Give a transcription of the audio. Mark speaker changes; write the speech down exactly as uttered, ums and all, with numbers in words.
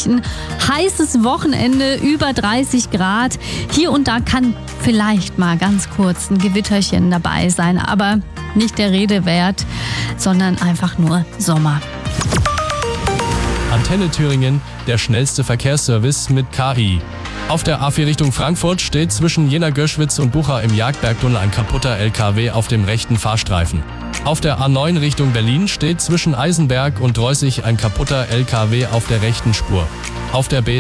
Speaker 1: wirklich ein heißes Wochenende, über dreißig Grad. Hier und da kann vielleicht mal ganz kurz ein Gewitterchen dabei sein, aber nicht der Rede wert, sondern einfach nur Sommer.
Speaker 2: Antenne Thüringen, der schnellste Verkehrsservice mit K I. Auf der A vier Richtung Frankfurt steht zwischen Jena-Göschwitz und Bucha im Jagdbergtunnel ein kaputter L K W auf dem rechten Fahrstreifen. Auf der A neun Richtung Berlin steht zwischen Eisenberg und Dreußig ein kaputter L K W auf der rechten Spur. Auf der B